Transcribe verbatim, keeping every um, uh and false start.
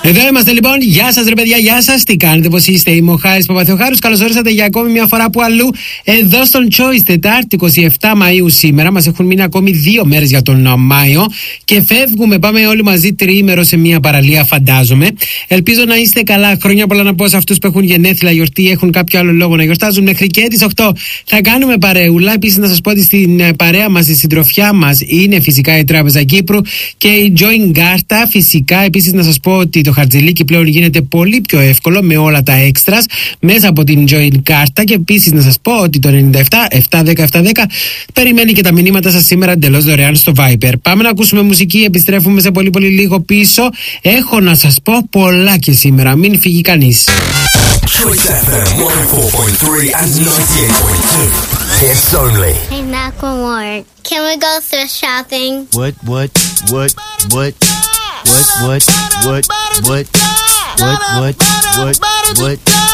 Εδώ είμαστε λοιπόν. Γεια σας ρε παιδιά, γεια σας. Τι κάνετε, πώς είστε? Είμαι ο Χάρης Παπαθεοχάρους. Καλώς ορίσατε για ακόμη μια φορά που αλλού. Εδώ στον Choice, Τετάρτη εικοστή εβδόμη Μαΐου σήμερα. Μας έχουν μείνει ακόμη δύο μέρες για τον Μάιο. Και φεύγουμε, πάμε όλοι μαζί τριήμερο σε μια παραλία, φαντάζομαι. Ελπίζω να είστε καλά. Χρόνια πολλά να πω σε αυτούς που έχουν γενέθλια, γιορτή, έχουν κάποιο άλλο λόγο να γιορτάζουν. Μέχρι και τις οκτώ θα κάνουμε παρεούλα. Επίσης να σας πω ότι στην παρέα μας, στη συντροφιά μας είναι φυσικά η Τράπεζα Κύπρου και η Join Garta. Φυσικά επίσης να σας πω ότι το χαρτζηλίκι πλέον γίνεται πολύ πιο εύκολο με όλα τα έξτρας μέσα από την Join Garta. Και επίσης να σας πω ότι το ενενήντα επτά επτακόσια δέκα επτακόσια δέκα περιμένει και τα μηνύματα σας σήμερα εντελώς δωρεάν στο Viber. Πάμε να ακούσουμε μουσική, επιστρέφουμε σε πολύ πολύ λίγο πίσω. Έχω να σας πω πολλά και σήμερα, μην φύγει κανείς. Choice εφ εμ εκατόν τέσσερα κόμμα τρία and ninety-eight point two. Hits only. Hey, Macklemore, can we go thrift shopping? What, what, what, what, what, what, what, what, what, what, what, what,